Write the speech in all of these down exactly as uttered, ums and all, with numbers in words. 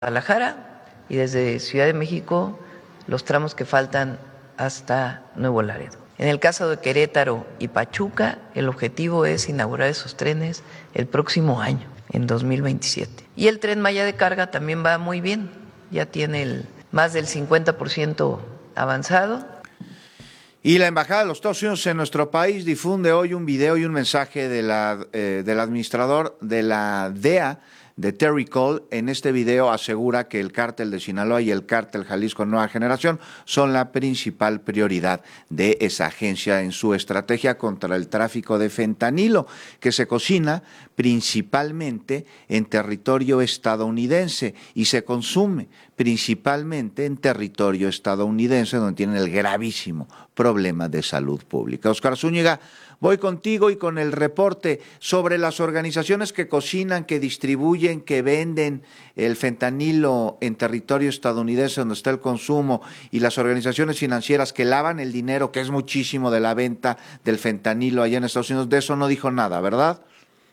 Guadalajara y desde Ciudad de México los tramos que faltan hasta Nuevo Laredo. En el caso de Querétaro y Pachuca, el objetivo es inaugurar esos trenes el próximo año, en dos mil veintisiete. Y el Tren Maya de carga también va muy bien, ya tiene el, más del cincuenta por ciento avanzado. Y la Embajada de los Estados Unidos en nuestro país difunde hoy un video y un mensaje de la, eh, del administrador de la D E A, de Terry Cole. En este video asegura que el cártel de Sinaloa y el cártel Jalisco Nueva Generación son la principal prioridad de esa agencia en su estrategia contra el tráfico de fentanilo, que se cocina principalmente en territorio estadounidense y se consume principalmente en territorio estadounidense, donde tienen el gravísimo problema de salud pública. Óscar Zúñiga, voy contigo y con el reporte sobre las organizaciones que cocinan, que distribuyen, que venden el fentanilo en territorio estadounidense donde está el consumo, y las organizaciones financieras que lavan el dinero, que es muchísimo de la venta del fentanilo allá en Estados Unidos. De eso no dijo nada, ¿verdad?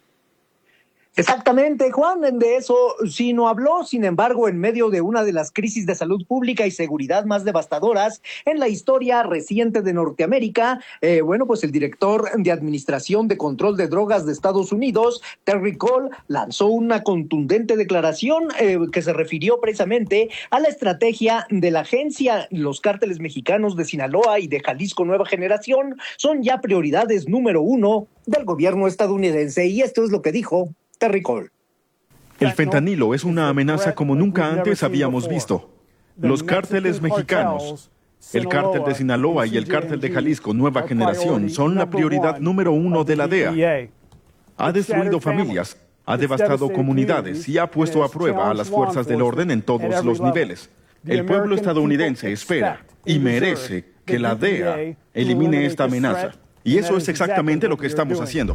Exactamente, Juan, de eso sí no habló. Sin embargo, en medio de una de las crisis de salud pública y seguridad más devastadoras en la historia reciente de Norteamérica, eh, bueno, pues el director de Administración de Control de Drogas de Estados Unidos, Terry Cole, lanzó una contundente declaración eh, que se refirió precisamente a la estrategia de la agencia. Los cárteles mexicanos de Sinaloa y de Jalisco Nueva Generación son ya prioridades número uno del gobierno estadounidense, y esto es lo que dijo Terry Cole. El fentanilo es una amenaza como nunca antes habíamos visto. Los cárteles mexicanos, el cártel de Sinaloa y el cártel de Jalisco Nueva Generación son la prioridad número uno de la D E A. Ha destruido familias, ha devastado comunidades y ha puesto a prueba a las fuerzas del orden en todos los niveles. El pueblo estadounidense espera y merece que la D E A elimine esta amenaza. Y eso es exactamente lo que estamos haciendo.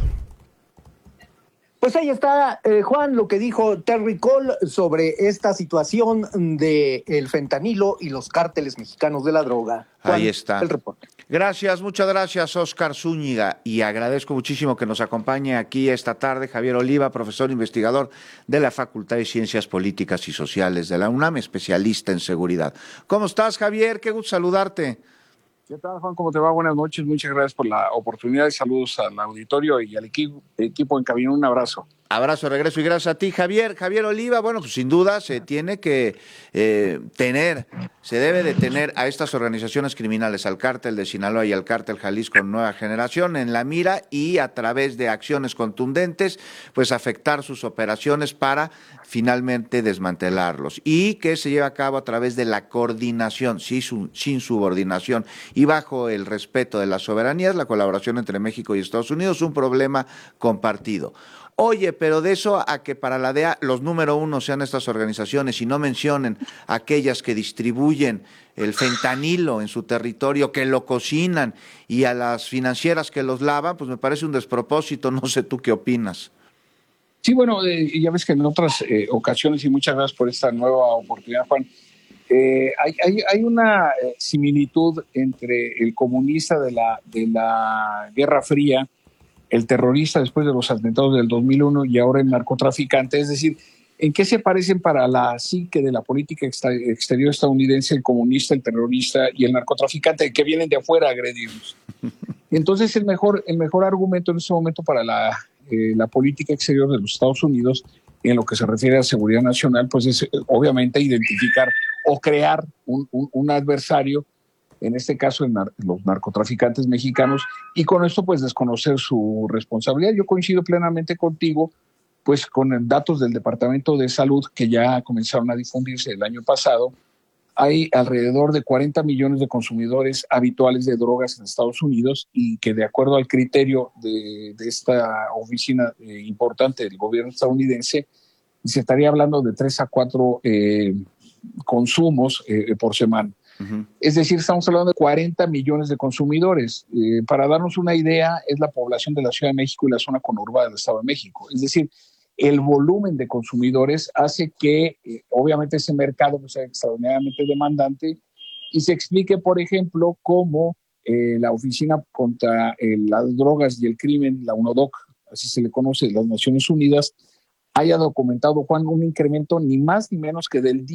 Pues ahí está, eh, Juan, lo que dijo Terry Cole sobre esta situación del fentanilo y los cárteles mexicanos de la droga. Juan, ahí está. El reporte. Gracias, muchas gracias, Óscar Zúñiga, y agradezco muchísimo que nos acompañe aquí esta tarde Javier Oliva, profesor investigador de la Facultad de Ciencias Políticas y Sociales de la UNAM, especialista en seguridad. ¿Cómo estás, Javier? Qué gusto saludarte. ¿Qué tal, Juan? ¿Cómo te va? Buenas noches. Muchas gracias por la oportunidad. Saludos al auditorio y al equipo, equipo en cabina. Un abrazo. Abrazo, regreso y gracias a ti, Javier. Javier Oliva, bueno, pues sin duda se tiene que eh, tener, se debe de tener a estas organizaciones criminales, al cártel de Sinaloa y al cártel Jalisco Nueva Generación en la mira, y a través de acciones contundentes, pues afectar sus operaciones para finalmente desmantelarlos, y que se lleve a cabo a través de la coordinación, sin subordinación y bajo el respeto de las soberanías, la colaboración entre México y Estados Unidos, un problema compartido. Oye, pero de eso a que para la D E A los número uno sean estas organizaciones y no mencionen aquellas que distribuyen el fentanilo en su territorio, que lo cocinan, y a las financieras que los lavan, pues me parece un despropósito. No sé tú qué opinas. Sí, bueno, eh, ya ves que en otras eh, ocasiones, y muchas gracias por esta nueva oportunidad, Juan, eh, hay, hay, hay una eh, similitud entre el comunista de la, de la Guerra Fría, el terrorista después de los atentados del dos mil uno y ahora el narcotraficante. Es decir, ¿en qué se parecen para la psique de la política exterior estadounidense el comunista, el terrorista y el narcotraficante, que vienen de afuera a agredirnos? Entonces el mejor, el mejor argumento en este momento para la, eh, la política exterior de los Estados Unidos en lo que se refiere a seguridad nacional, pues es obviamente identificar o crear un, un, un adversario, en este caso en nar- los narcotraficantes mexicanos, y con esto pues desconocer su responsabilidad. Yo coincido plenamente contigo, pues con datos del Departamento de Salud que ya comenzaron a difundirse el año pasado. Hay alrededor de cuarenta millones de consumidores habituales de drogas en Estados Unidos, y que de acuerdo al criterio de, de esta oficina eh, importante del gobierno estadounidense, se estaría hablando de tres a cuatro eh, consumos eh, por semana. Uh-huh. Es decir, estamos hablando de cuarenta millones de consumidores. Eh, para darnos una idea, es la población de la Ciudad de México y la zona conurbada del Estado de México. Es decir, el volumen de consumidores hace que, eh, obviamente, ese mercado pues, sea extraordinariamente demandante, y se explique, por ejemplo, cómo eh, la Oficina contra eh, las Drogas y el Crimen, la UNODOC, así se le conoce, de las Naciones Unidas, haya documentado, Juan, un incremento ni más ni menos que del